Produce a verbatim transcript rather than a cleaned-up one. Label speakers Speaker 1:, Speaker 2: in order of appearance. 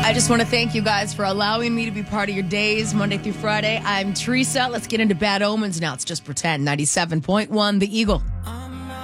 Speaker 1: I just want to thank you guys for allowing me to be part of your days, Monday through Friday. I'm Teresa. Let's get into Bad Omens now. It's Just Pretend. ninety-seven point one, The Eagle.